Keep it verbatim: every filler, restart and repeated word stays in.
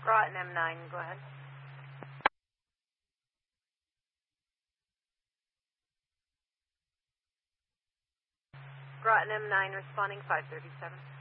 Groton M nine, go ahead. Groton M nine responding five thirty-seven.